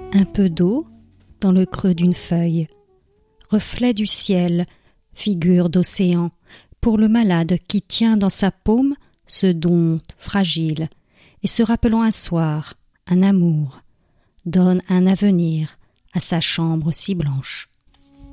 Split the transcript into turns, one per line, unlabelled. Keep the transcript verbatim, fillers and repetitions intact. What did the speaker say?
Un peu d'eau dans le creux d'une feuille, reflet du ciel, figure d'océan, pour le malade qui tient dans sa paume ce don fragile, et se rappelant un soir, un amour, donne un avenir à sa chambre si blanche.